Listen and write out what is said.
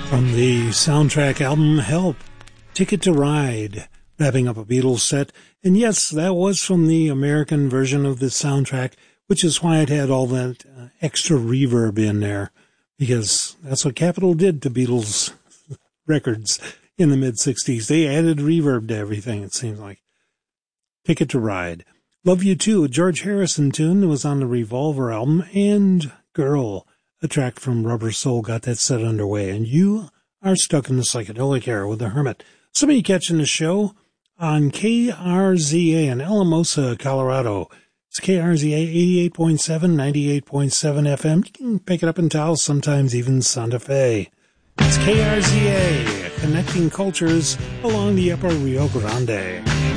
From the soundtrack album Help, Ticket to Ride, wrapping up a Beatles set. And yes, that was from the American version of the soundtrack, which is why it had all that extra reverb in there, because that's what Capitol did to Beatles records in the mid-'60s. They added reverb to everything, it seems like. Ticket to Ride. Love You Too, a George Harrison tune that was on the Revolver album, and Girl, a track from Rubber Soul, got that set underway. And you are stuck in the psychedelic era with The Hermit. Somebody catching the show on KRZA in Alamosa, Colorado. It's KRZA 88.7, 98.7 FM. You can pick it up in Taos, sometimes even Santa Fe. It's KRZA, connecting cultures along the upper Rio Grande.